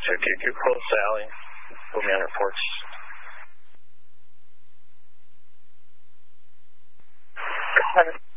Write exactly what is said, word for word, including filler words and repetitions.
Check if you're close, Sally. Put me on reports. Got it.